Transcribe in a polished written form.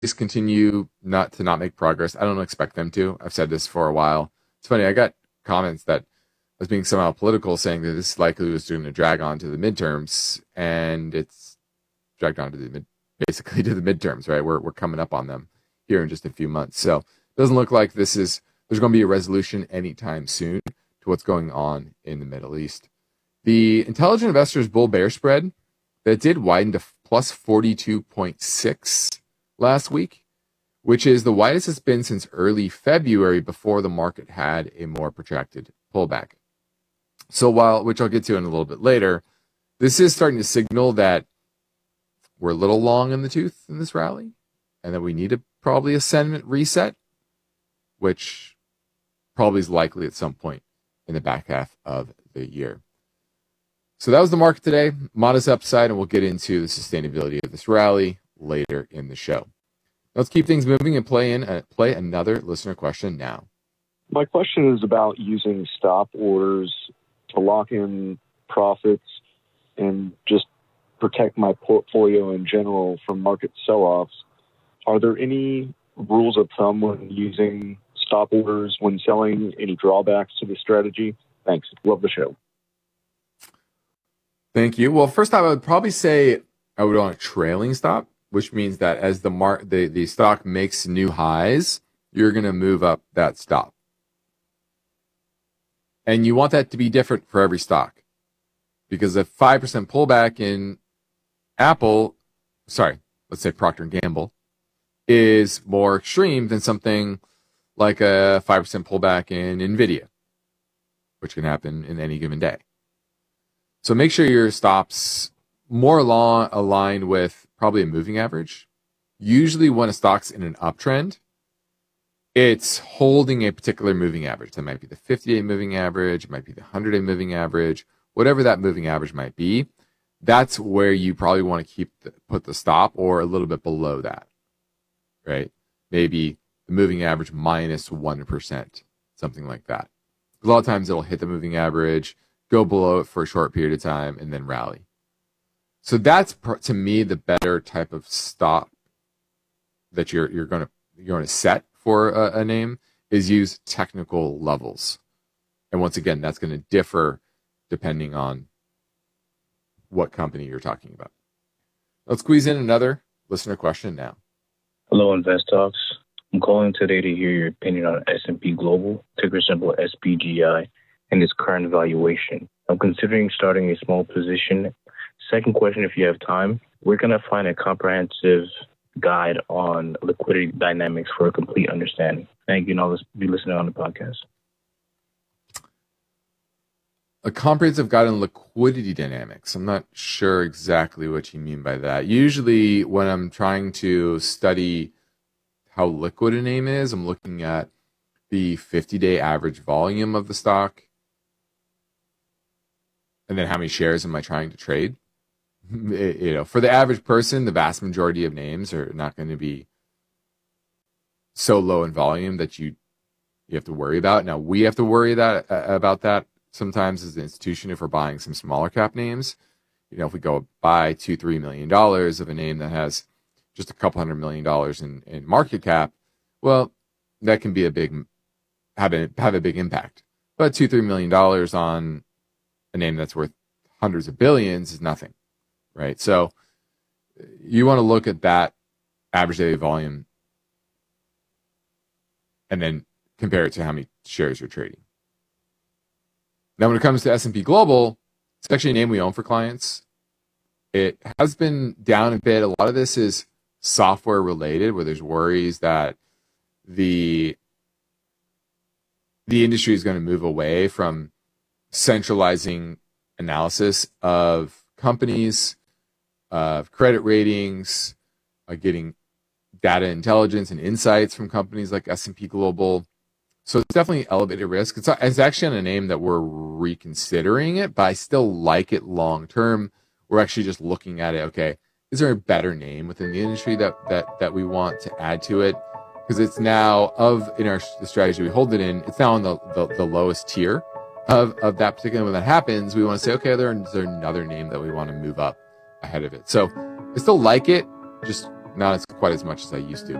continue not make progress. I don't expect them to. I've said this for a while. It's funny. I got comments that as being somehow political, saying that this likely was going to drag on to the midterms, and it's dragged on to basically to the midterms, right? We're coming up on them here in just a few months. So it doesn't look like there's going to be a resolution anytime soon to what's going on in the Middle East. The Intelligent Investors Bull Bear spread that did widen to plus 42.6 last week, which is the widest it's been since early February before the market had a more protracted pullback. So which I'll get to in a little bit later, this is starting to signal that we're a little long in the tooth in this rally and that we need probably a sentiment reset, which probably is likely at some point in the back half of the year. So that was the market today. Modest upside, and we'll get into the sustainability of this rally later in the show. Let's keep things moving and play another listener question now. My question is about using stop orders to lock in profits and just protect my portfolio in general from market sell-offs. Are there any rules of thumb when using stop orders when selling? Any drawbacks to the strategy? Thanks. Love the show. Thank you. Well, first off, I would probably say I would want a trailing stop, which means that as the stock makes new highs, you're going to move up that stop. And you want that to be different for every stock, because a 5% pullback in let's say Procter & Gamble, is more extreme than something like a 5% pullback in NVIDIA, which can happen in any given day. So make sure your stops more aligned with probably a moving average. Usually when a stock's in an uptrend, it's holding a particular moving average. That might be the 50-day moving average, it might be the 100-day moving average, whatever that moving average might be. That's where you probably want to put the stop, or a little bit below that, right? Maybe the moving average minus 1%, something like that. A lot of times it'll hit the moving average, go below it for a short period of time, and then rally. So that's, to me, the better type of stop that you're going to set for a name, is use technical levels. And once again, that's going to differ depending on what company you're talking about. Let's squeeze in another listener question now. Hello, Invest Talks. I'm calling today to hear your opinion on S&P Global, ticker symbol SPGI, and its current valuation. I'm considering starting a small position. Second question, if you have time, where can I find a comprehensive guide on liquidity dynamics for a complete understanding? Thank you, and I'll be listening on the podcast. A comprehensive guide on liquidity dynamics. I'm not sure exactly what you mean by that. Usually when I'm trying to study how liquid a name is, I'm looking at the 50-day average volume of the stock, and then how many shares am I trying to trade. For the average person, the vast majority of names are not going to be so low in volume that you have to worry about. Now, we have to worry about that sometimes as an institution if we're buying some smaller cap names. If we go buy $2-3 million of a name that has just a couple $100 million in market cap, well, that can be have a big impact. But $2-3 million on a name that's worth hundreds of billions is nothing, right? So you want to look at that average daily volume and then compare it to how many shares you're trading. Now, when it comes to S&P Global, it's actually a name we own for clients. It has been down a bit. A lot of this is software related, where there's worries that the industry is going to move away from centralizing analysis of companies, of credit ratings, getting data intelligence and insights from companies like S&P Global. So it's definitely elevated risk. It's actually on a name that we're reconsidering it, but I still like it long term. We're actually just looking at it. Okay, is there a better name within the industry that we want to add to it? Because it's now the strategy we hold it in, it's now on the lowest tier of that particular. When that happens, we want to say, okay, is there another name that we want to move up ahead of it? So I still like it, just not as quite as much as I used to.